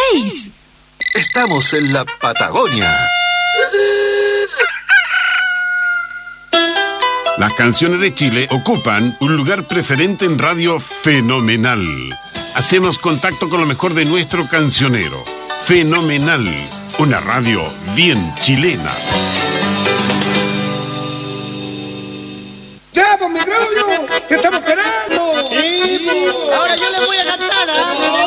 6. Estamos en la Patagonia. Las canciones de Chile ocupan un lugar preferente en Radio Fenomenal. Hacemos contacto con lo mejor de nuestro cancionero. Fenomenal, una radio bien chilena. ¡Ya, pues, microbio! ¡Te estamos esperando! Sí, ahora yo les voy a cantar, ¿ah?